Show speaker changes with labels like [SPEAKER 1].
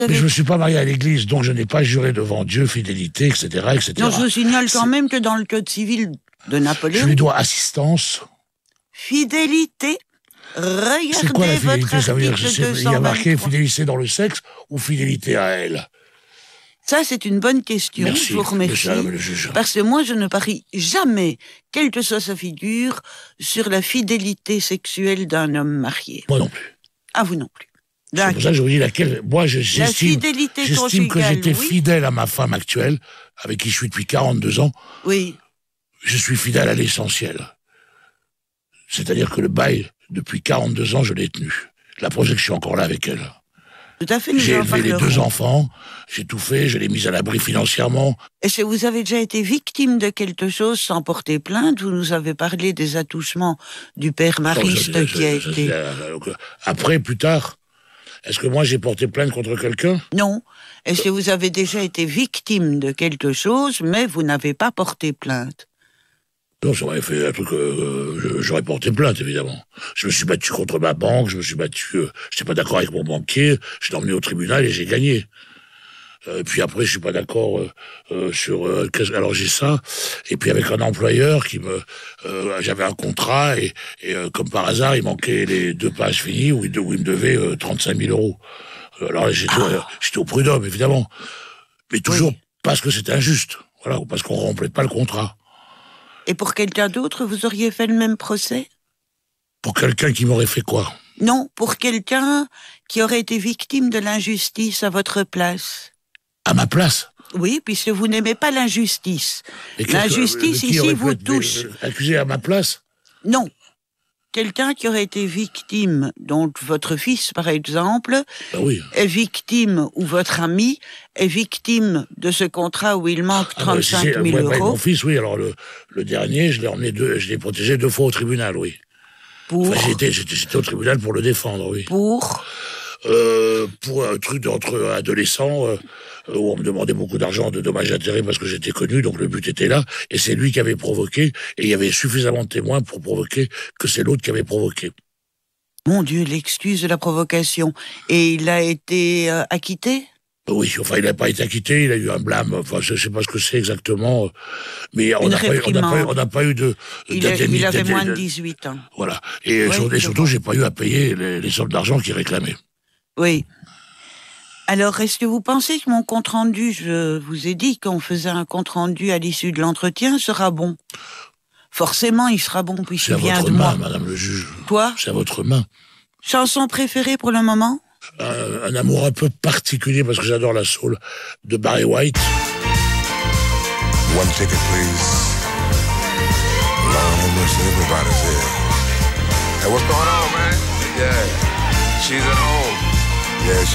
[SPEAKER 1] Mais je ne me suis pas marié à l'église, donc je n'ai pas juré devant Dieu fidélité, etc., etc.
[SPEAKER 2] Non, je vous signale quand même que dans le code civil de Napoléon...
[SPEAKER 1] Je lui dois assistance.
[SPEAKER 2] Fidélité. Regardez
[SPEAKER 1] C'est quoi la fidélité?
[SPEAKER 2] votre
[SPEAKER 1] Ça veut dire
[SPEAKER 2] article
[SPEAKER 1] il y a marqué
[SPEAKER 2] 223.
[SPEAKER 1] fidélité dans le sexe ou fidélité à elle?
[SPEAKER 2] Ça, c'est une bonne question.
[SPEAKER 1] Merci,
[SPEAKER 2] je vous remercie.
[SPEAKER 1] monsieur le juge.
[SPEAKER 2] Parce que moi, je ne parie jamais, quelle que soit sa figure, sur la fidélité sexuelle d'un homme marié.
[SPEAKER 1] Moi non plus.
[SPEAKER 2] Ah, vous non plus.
[SPEAKER 1] C'est pour ça que je vous dis laquelle. Moi, j'estime que j'étais
[SPEAKER 2] oui.
[SPEAKER 1] fidèle à ma femme actuelle, avec qui je suis depuis 42 ans.
[SPEAKER 2] Oui.
[SPEAKER 1] Je suis fidèle à l'essentiel. C'est-à-dire que le bail, depuis 42 ans, je l'ai tenu. La preuve, c'est que je suis encore là avec elle.
[SPEAKER 2] Tout à fait.
[SPEAKER 1] J'ai élevé les 2 enfants, j'ai tout fait, je l'ai mise à l'abri financièrement.
[SPEAKER 2] Est-ce que vous avez déjà été victime de quelque chose sans porter plainte? Vous nous avez parlé des attouchements du père Mariste qui a été...
[SPEAKER 1] Après, plus tard, est-ce que moi j'ai porté plainte contre quelqu'un?
[SPEAKER 2] Non. Est-ce que vous avez déjà été victime de quelque chose, mais vous n'avez pas porté plainte?
[SPEAKER 1] Non, ça m'avait fait un truc, j'aurais porté plainte, évidemment. Je me suis battu contre ma banque, je me suis battu, j'étais pas d'accord avec mon banquier, je l'ai emmené au tribunal et j'ai gagné. Puis après, je suis pas d'accord sur... alors j'ai ça, et puis avec un employeur qui me... j'avais un contrat, et comme par hasard, il manquait les 2 pages finies, où il me devait 35 000 euros. Alors j'étais au prud'homme, évidemment. Mais toujours parce que c'était injuste, voilà, ou parce qu'on ne complète pas le contrat.
[SPEAKER 2] Et pour quelqu'un d'autre, vous auriez fait le même procès?
[SPEAKER 1] Pour quelqu'un qui m'aurait fait quoi?
[SPEAKER 2] Non, pour quelqu'un qui aurait été victime de l'injustice à votre place.
[SPEAKER 1] À ma place?
[SPEAKER 2] Oui, puisque vous n'aimez pas l'injustice. L'injustice ici vous touche.
[SPEAKER 1] Accusé à ma place?
[SPEAKER 2] Non. Quelqu'un qui aurait été victime, donc votre fils par exemple, est victime, ou votre ami est victime de ce contrat où il manque 35 000 euros.
[SPEAKER 1] Mon fils, oui, alors le dernier, je l'ai protégé 2 fois au tribunal, oui.
[SPEAKER 2] Pour...
[SPEAKER 1] Enfin, j'étais au tribunal pour le défendre, oui.
[SPEAKER 2] Pour
[SPEAKER 1] un truc d'entre adolescents, où on me demandait beaucoup d'argent de dommages et intérêts parce que j'étais connu, donc le but était là, et c'est lui qui avait provoqué, et il y avait suffisamment de témoins pour provoquer que c'est l'autre qui avait provoqué.
[SPEAKER 2] Mon Dieu, l'excuse de la provocation. Et il a été acquitté?
[SPEAKER 1] Oui, enfin, il n'a pas été acquitté, il a eu un blâme, enfin, je ne sais pas ce que c'est exactement, mais on n'a pas eu de...
[SPEAKER 2] Il avait moins de 18 ans.
[SPEAKER 1] Voilà, et surtout, j'ai pas eu à payer les sommes d'argent qu'il réclamait.
[SPEAKER 2] Oui. Alors, est-ce que vous pensez que mon compte-rendu, je vous ai dit qu'on faisait un compte-rendu à l'issue de l'entretien, sera bon? Forcément, il sera bon, puisqu'il vient de moi.
[SPEAKER 1] C'est à votre main, madame le juge.
[SPEAKER 2] Quoi?
[SPEAKER 1] C'est à votre main.
[SPEAKER 2] Chanson préférée pour le moment?
[SPEAKER 1] Un amour un peu particulier, parce que j'adore la soul, de Barry White.
[SPEAKER 3] One ticket, please. Lord have mercy, everybody's here. Hey, what's going on, man? Yeah. She's at home. Yeah,